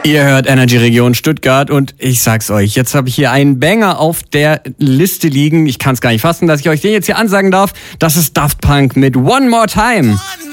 Ihr hört Energy Region Stuttgart und ich sag's euch, jetzt habe ich hier einen Banger auf der Liste liegen. Ich kann's gar nicht fassen, dass ich euch den jetzt hier ansagen darf. Das ist Daft Punk mit One More Time.